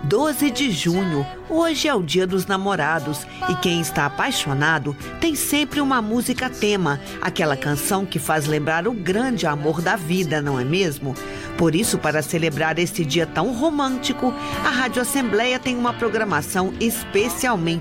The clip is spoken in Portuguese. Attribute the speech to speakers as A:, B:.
A: 12 de junho, hoje é o Dia dos Namorados e quem está apaixonado tem sempre uma música tema, aquela canção que faz lembrar o grande amor da vida, não é mesmo? Por isso, para celebrar esse dia tão romântico, a Rádio Assembleia tem uma programação especialmente